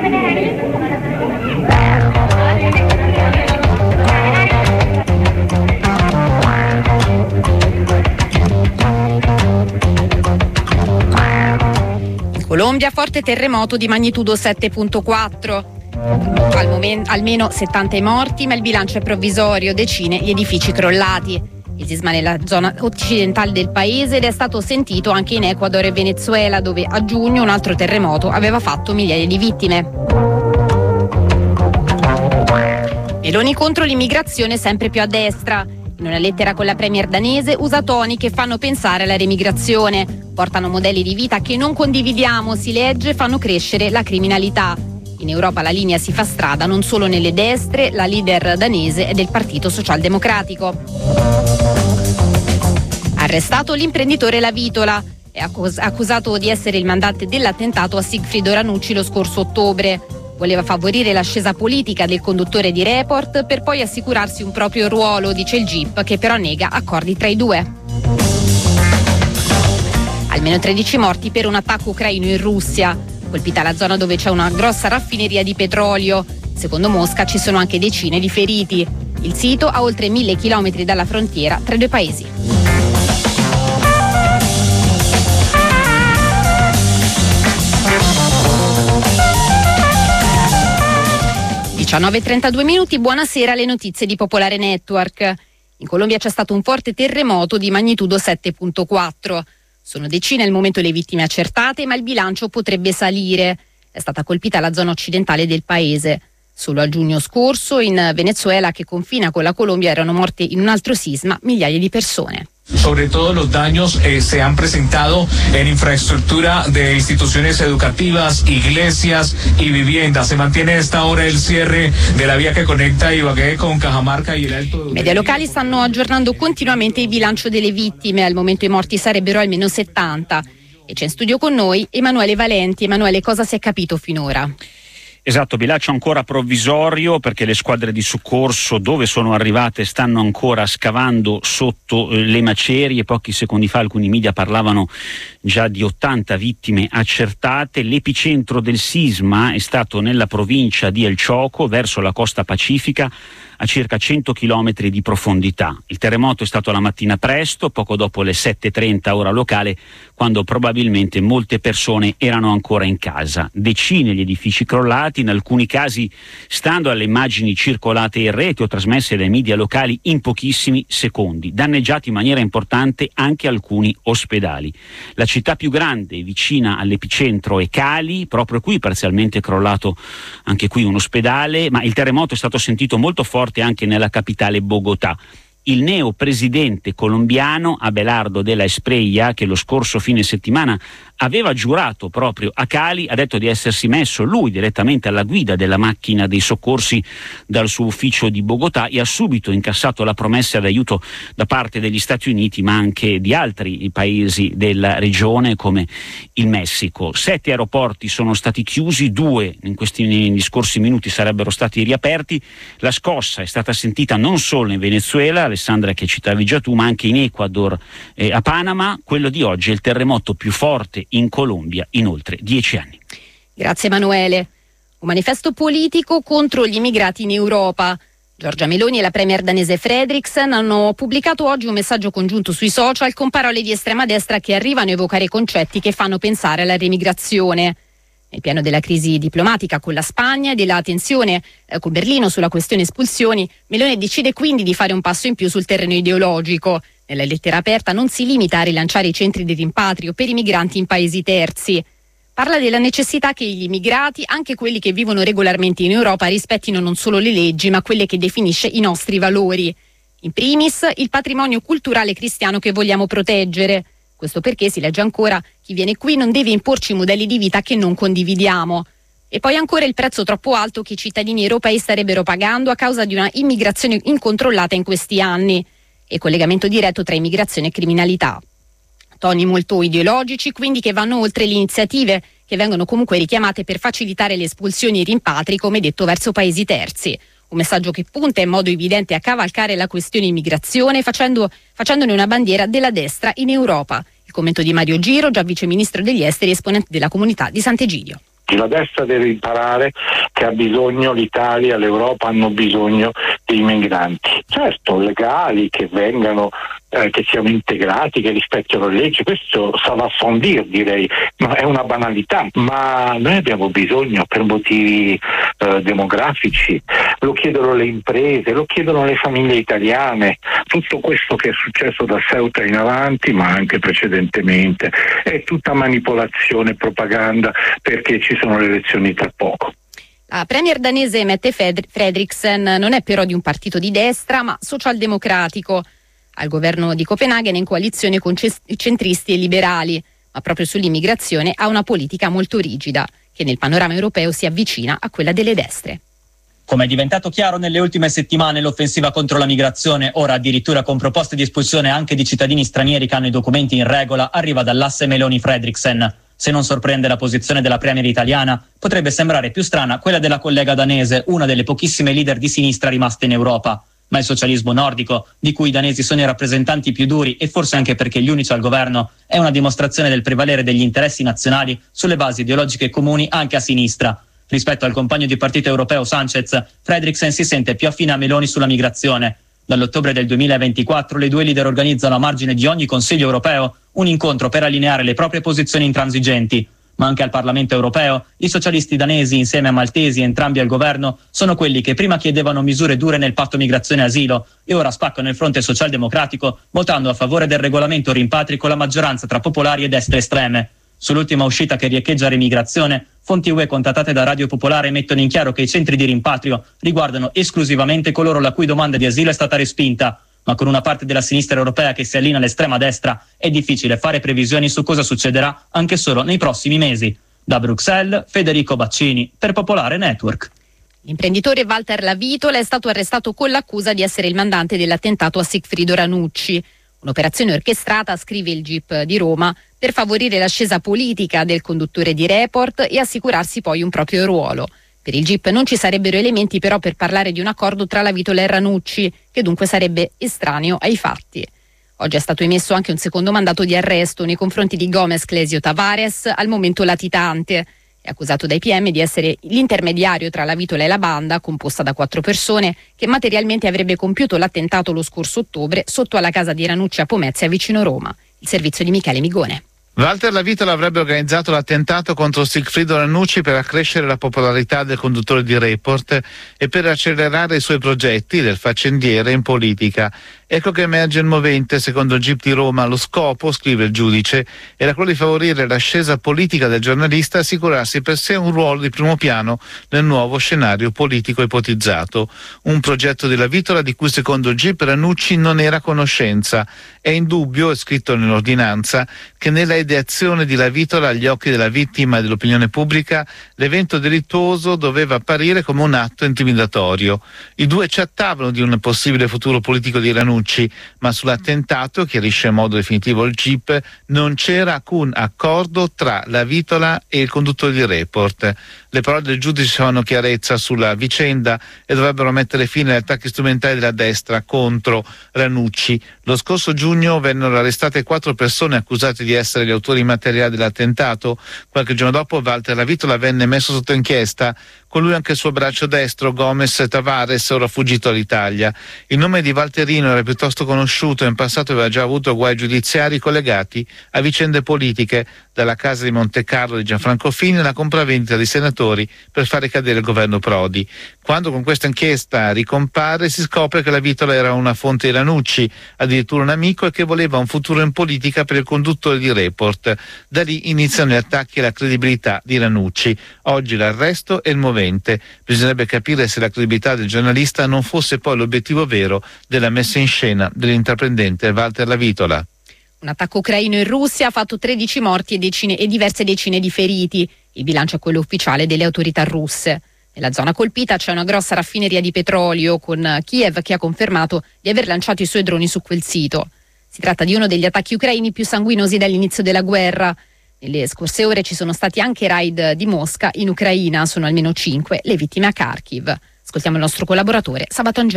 Colombia, forte terremoto di magnitudo 7.4. Almeno 70 i morti, ma il bilancio è provvisorio, decine gli edifici crollati. Il sisma nella zona occidentale del paese ed è stato sentito anche in Ecuador e Venezuela, dove a giugno un altro terremoto aveva fatto migliaia di vittime. Meloni contro l'immigrazione sempre più a destra. In una lettera con la premier danese usa toni che fanno pensare alla remigrazione. Portano modelli di vita che non condividiamo, si legge, fanno crescere la criminalità. In Europa la linea si fa strada non solo nelle destre, la leader danese è del Partito Socialdemocratico. Arrestato l'imprenditore La Vitola. È accusato di essere il mandante dell'attentato a Sigfrido Ranucci lo scorso ottobre. Voleva favorire l'ascesa politica del conduttore di Report per poi assicurarsi un proprio ruolo, dice il GIP, che però nega accordi tra i due. Almeno 13 morti per un attacco ucraino in Russia. Colpita la zona dove c'è una grossa raffineria di petrolio. Secondo Mosca ci sono anche decine di feriti. Il sito ha oltre 1000 chilometri dalla frontiera tra i due paesi. 19:32 minuti, buonasera, le notizie di Popolare Network. In Colombia c'è stato un forte terremoto di magnitudo 7.4. Sono decine al momento le vittime accertate, ma il bilancio potrebbe salire. È stata colpita la zona occidentale del paese. Solo a giugno scorso in Venezuela, che confina con la Colombia, erano morte in un altro sisma migliaia di persone. Sobre todo los daños se han presentado en infraestructura de instituciones educativas, iglesias y viviendas. Se mantiene a esta hora el cierre de la vía que conecta Ibagué con Cajamarca y el Alto. I media locali stanno aggiornando continuamente il bilancio delle vittime. Al momento i morti sarebbero almeno 70. E c'è in studio con noi Emanuele Valenti. Emanuele, cosa si è capito finora? Esatto, bilancio ancora provvisorio perché le squadre di soccorso dove sono arrivate stanno ancora scavando sotto le macerie. Pochi secondi fa alcuni media parlavano già di 80 vittime accertate. L'epicentro del sisma è stato nella provincia di El Choco, verso la costa pacifica, a circa 100 chilometri di profondità. Il terremoto è stato la mattina presto, poco dopo le 7:30 ora locale, quando probabilmente molte persone erano ancora in casa. Decine gli edifici crollati, in alcuni casi, stando alle immagini circolate in rete o trasmesse dai media locali, in pochissimi secondi. Danneggiati in maniera importante anche alcuni ospedali. La città più grande vicina all'epicentro è Cali, proprio qui parzialmente crollato anche qui un ospedale, ma il terremoto è stato sentito molto forte anche nella capitale Bogotà. Il neo presidente colombiano Abelardo de la Espriella, che lo scorso fine settimana aveva giurato proprio a Cali, ha detto di essersi messo lui direttamente alla guida della macchina dei soccorsi dal suo ufficio di Bogotà e ha subito incassato la promessa d'aiuto da parte degli Stati Uniti, ma anche di altri paesi della regione come il Messico. 7 aeroporti sono stati chiusi, 2 negli scorsi minuti sarebbero stati riaperti. La scossa è stata sentita non solo in Venezuela, Alessandra, che citavi già tu, ma anche in Ecuador e a Panama. Quello di oggi è il terremoto più forte in Colombia in oltre 10 anni. Grazie Emanuele. Un manifesto politico contro gli immigrati in Europa. Giorgia Meloni e la premier danese Frederiksen hanno pubblicato oggi un messaggio congiunto sui social con parole di estrema destra che arrivano a evocare concetti che fanno pensare alla remigrazione. Nel piano della crisi diplomatica con la Spagna e della tensione con Berlino sulla questione espulsioni, Meloni decide quindi di fare un passo in più sul terreno ideologico. Nella lettera aperta non si limita a rilanciare i centri di rimpatrio per i migranti in paesi terzi. Parla della necessità che gli immigrati, anche quelli che vivono regolarmente in Europa, rispettino non solo le leggi, ma quelle che definisce i nostri valori. In primis, il patrimonio culturale cristiano che vogliamo proteggere. Questo perché, si legge ancora, chi viene qui non deve imporci modelli di vita che non condividiamo. E poi ancora il prezzo troppo alto che i cittadini europei starebbero pagando a causa di una immigrazione incontrollata in questi anni e collegamento diretto tra immigrazione e criminalità. Toni molto ideologici, quindi, che vanno oltre le iniziative che vengono comunque richiamate per facilitare le espulsioni e i rimpatri, come detto, verso paesi terzi. Un messaggio che punta in modo evidente a cavalcare la questione immigrazione, facendone una bandiera della destra in Europa. Il commento di Mario Giro, già vice ministro degli esteri e esponente della comunità di Sant'Egidio. La destra deve imparare che ha bisogno, l'Italia, l'Europa hanno bisogno dei migranti, certo legali, che vengano, che siano integrati, che rispettino le leggi, questo ça va sans dire, direi, no, è una banalità, ma noi abbiamo bisogno per motivi demografici, lo chiedono le imprese, lo chiedono le famiglie italiane, tutto questo che è successo da Ceuta in avanti, ma anche precedentemente, è tutta manipolazione, propaganda, perché ci sono le elezioni tra poco. La premier danese Mette Frederiksen non è però di un partito di destra, ma socialdemocratico. Al governo di Copenaghen è in coalizione con centristi e liberali, ma proprio sull'immigrazione ha una politica molto rigida, che nel panorama europeo si avvicina a quella delle destre. Come è diventato chiaro nelle ultime settimane, l'offensiva contro la migrazione, ora addirittura con proposte di espulsione anche di cittadini stranieri che hanno i documenti in regola, arriva dall'asse Meloni-Frederiksen. Se non sorprende la posizione della premier italiana, potrebbe sembrare più strana quella della collega danese, una delle pochissime leader di sinistra rimaste in Europa. Ma il socialismo nordico, di cui i danesi sono i rappresentanti più duri e forse anche perché gli unici al governo, è una dimostrazione del prevalere degli interessi nazionali sulle basi ideologiche comuni anche a sinistra. Rispetto al compagno di partito europeo Sanchez, Frederiksen si sente più affine a Meloni sulla migrazione. Dall'ottobre del 2024 le due leader organizzano a margine di ogni Consiglio europeo un incontro per allineare le proprie posizioni intransigenti. Ma anche al Parlamento europeo, i socialisti danesi, insieme a maltesi, entrambi al governo, sono quelli che prima chiedevano misure dure nel patto migrazione e asilo e ora spaccano il fronte socialdemocratico votando a favore del regolamento rimpatri con la maggioranza tra popolari e destre estreme. Sull'ultima uscita che riecheggia l'immigrazione, fonti UE contattate da Radio Popolare mettono in chiaro che i centri di rimpatrio riguardano esclusivamente coloro la cui domanda di asilo è stata respinta. Ma con una parte della sinistra europea che si allinea all'estrema destra è difficile fare previsioni su cosa succederà anche solo nei prossimi mesi. Da Bruxelles, Federico Baccini, per Popolare Network. L'imprenditore Walter Lavitola è stato arrestato con l'accusa di essere il mandante dell'attentato a Sigfrido Ranucci. Un'operazione orchestrata, scrive il GIP di Roma, per favorire l'ascesa politica del conduttore di Report e assicurarsi poi un proprio ruolo. Per il GIP non ci sarebbero elementi però per parlare di un accordo tra Lavitola e Ranucci, che dunque sarebbe estraneo ai fatti. Oggi è stato emesso anche un secondo mandato di arresto nei confronti di Gomez Clesio Tavares, al momento latitante. È accusato dai PM di essere l'intermediario tra Lavitola e la banda, composta da 4 persone, che materialmente avrebbe compiuto l'attentato lo scorso ottobre sotto alla casa di Ranucci a Pomezia, vicino Roma. Il servizio di Michele Migone. Walter Lavitola avrebbe organizzato l'attentato contro Sigfrido Ranucci per accrescere la popolarità del conduttore di Report e per accelerare i suoi progetti del faccendiere in politica. Ecco che emerge il movente, secondo il GIP di Roma, lo scopo, scrive il giudice, era quello di favorire l'ascesa politica del giornalista e assicurarsi per sé un ruolo di primo piano nel nuovo scenario politico ipotizzato. Un progetto di Lavitola di cui secondo il GIP Ranucci non era a conoscenza. È indubbio, è scritto nell'ordinanza, che nella ideazione di Lavitola agli occhi della vittima e dell'opinione pubblica l'evento delittuoso doveva apparire come un atto intimidatorio. I due chattavano di un possibile futuro politico di Ranucci, ma sull'attentato, chiarisce in modo definitivo il GIP, non c'era alcun accordo tra Lavitola e il conduttore di Report. Le parole del giudice fanno chiarezza sulla vicenda e dovrebbero mettere fine agli attacchi strumentali della destra contro Ranucci. Lo scorso giugno vennero arrestate 4 persone accusate di essere gli autori materiali dell'attentato. Qualche giorno dopo Walter Lavitola venne messo sotto inchiesta, con lui anche il suo braccio destro Gomez Tavares, ora fuggito all'Italia. Il nome di Walterino era piuttosto conosciuto e in passato aveva già avuto guai giudiziari collegati a vicende politiche, dalla casa di Monte Carlo di Gianfranco Fini alla compravendita di senatori per fare cadere il governo Prodi. Quando con questa inchiesta ricompare si scopre che Lavitola era una fonte di Ranucci, addirittura un amico, e che voleva un futuro in politica per il conduttore di Report. Da lì iniziano gli attacchi alla credibilità di Ranucci. Oggi l'arresto e il movente. Bisognerebbe capire se la credibilità del giornalista non fosse poi l'obiettivo vero della messa in scena dell'intraprendente Walter Lavitola. Un attacco ucraino in Russia ha fatto 13 morti e diverse decine di feriti. Il bilancio è quello ufficiale delle autorità russe. Nella zona colpita c'è una grossa raffineria di petrolio, con Kiev che ha confermato di aver lanciato i suoi droni su quel sito. Si tratta di uno degli attacchi ucraini più sanguinosi dall'inizio della guerra. Nelle scorse ore ci sono stati anche raid di Mosca in Ucraina, sono almeno 5 le vittime a Kharkiv. Ascoltiamo il nostro collaboratore Sabato Angeri.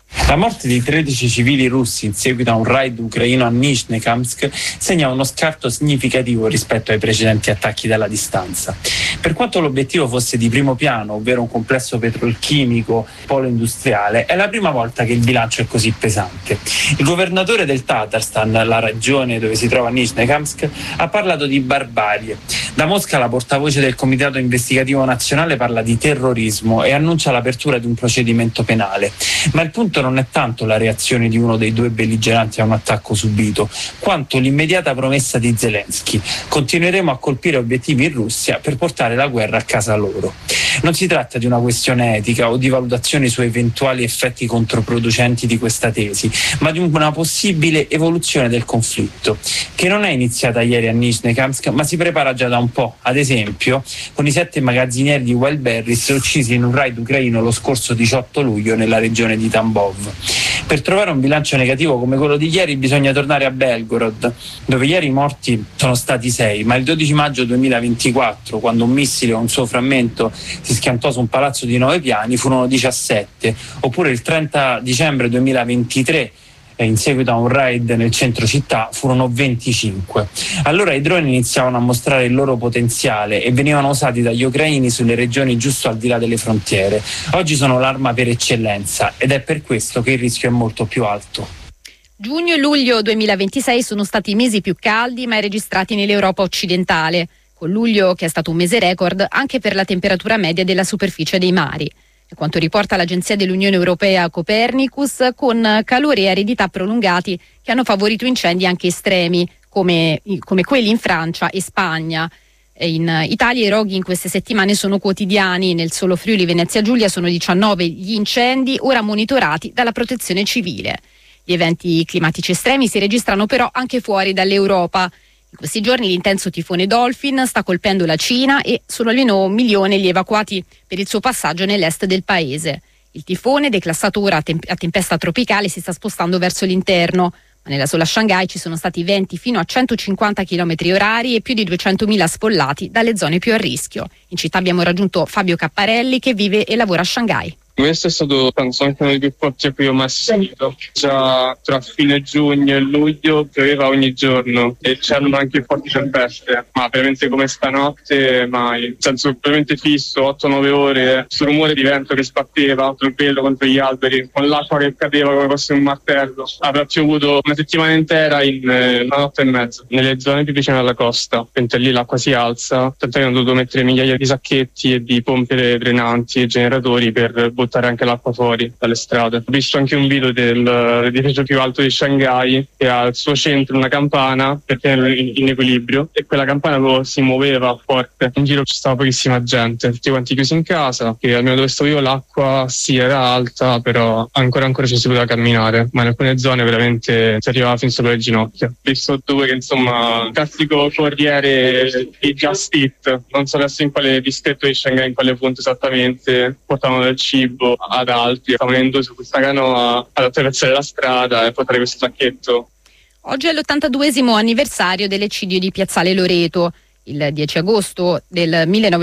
La morte di 13 civili russi in seguito a un raid ucraino a Nizhnekamsk segna uno scarto significativo rispetto ai precedenti attacchi dalla distanza. Per quanto l'obiettivo fosse di primo piano, ovvero un complesso petrolchimico polo industriale, è la prima volta che il bilancio è così pesante. Il governatore del Tatarstan, la regione dove si trova Nizhnekamsk, ha parlato di barbarie. Da Mosca la portavoce del Comitato Investigativo Nazionale parla di terrorismo e annuncia l'apertura di un procedimento penale. Ma il punto non è tanto la reazione di uno dei due belligeranti a un attacco subito, quanto l'immediata promessa di Zelensky: continueremo a colpire obiettivi in Russia per portare la guerra a casa loro. Non si tratta di una questione etica o di valutazioni su eventuali effetti controproducenti di questa tesi, ma di una possibile evoluzione del conflitto, che non è iniziata ieri a Nizhnekamsk, ma si prepara già da un po', ad esempio con i 7 magazzinieri di Wildberries uccisi in un raid ucraino lo scorso 18 luglio nella regione di Tambov. Per trovare un bilancio negativo come quello di ieri bisogna tornare a Belgorod, dove ieri i morti sono stati 6, ma il 12 maggio 2024, quando un missile o un suo frammento si schiantò su un palazzo di 9 piani, furono 17, oppure il 30 dicembre 2023, in seguito a un raid nel centro città, furono 25. Allora i droni iniziavano a mostrare il loro potenziale e venivano usati dagli ucraini sulle regioni giusto al di là delle frontiere. Oggi sono l'arma per eccellenza ed è per questo che il rischio è molto più alto. Giugno e luglio 2026 sono stati i mesi più caldi mai registrati nell'Europa occidentale, con luglio che è stato un mese record anche per la temperatura media della superficie dei mari. A quanto riporta l'agenzia dell'Unione Europea Copernicus, con calore e aridità prolungati che hanno favorito incendi anche estremi, come quelli in Francia e Spagna. In Italia i roghi in queste settimane sono quotidiani. Nel solo Friuli Venezia Giulia sono 19 gli incendi ora monitorati dalla Protezione Civile. Gli eventi climatici estremi si registrano però anche fuori dall'Europa. In questi giorni l'intenso tifone Dolphin sta colpendo la Cina e sono almeno 1 milione gli evacuati per il suo passaggio nell'est del paese. Il tifone, declassato ora a tempesta tropicale, si sta spostando verso l'interno, ma nella sola Shanghai ci sono stati venti fino a 150 km/h e più di 200.000 sfollati dalle zone più a rischio. In città abbiamo raggiunto Fabio Capparelli, che vive e lavora a Shanghai. Questo è stato, penso, anche uno dei più forti a cui ho mai assistito. Già tra fine giugno e luglio pioveva ogni giorno e c'erano anche forti tempeste, ma veramente come stanotte mai. Nel senso veramente fisso, 8-9 ore, questo rumore di vento che sbatteva contro il pelo, contro gli alberi, con l'acqua che cadeva come fosse un martello. Avrà piovuto una settimana intera in una notte e mezza. Nelle zone più vicine alla costa, mentre lì l'acqua si alza, tant'è che hanno dovuto mettere migliaia di sacchetti e di pompe drenanti e generatori per buttare anche l'acqua fuori dalle strade. Ho visto anche un video dell'edificio più alto di Shanghai che ha al suo centro una campana per tenerlo in equilibrio, e quella campana si muoveva forte. In giro ci stava pochissima gente, tutti quanti chiusi in casa, che almeno dove stavo io l'acqua sì era alta, però ancora ci si poteva camminare, ma in alcune zone veramente si arrivava fin sopra le ginocchia. Ho visto due che insomma, classico corriere di Just Eat, non so adesso in quale distretto di Shanghai, in quale punto esattamente, portavano del cibo ad altri, stavano su questa canoa ad attraversare la strada e portare questo sacchetto. Oggi è l'82esimo anniversario dell'eccidio di Piazzale Loreto. Il 10 agosto del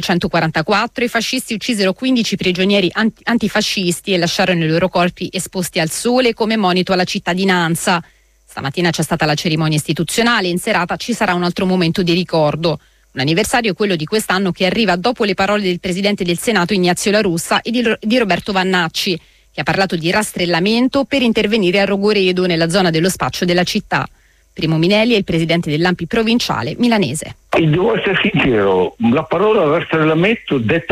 1944 i fascisti uccisero 15 prigionieri antifascisti e lasciarono i loro corpi esposti al sole come monito alla cittadinanza. Stamattina c'è stata la cerimonia istituzionale, in serata ci sarà un altro momento di ricordo. Un anniversario, quello di quest'anno, che arriva dopo le parole del Presidente del Senato Ignazio La Russa e di Roberto Vannacci, che ha parlato di rastrellamento per intervenire a Rogoredo, nella zona dello spaccio della città. Primo Minelli è il presidente dell'ANPI provinciale milanese. Devo essere sincero, la parola rastrellamento detta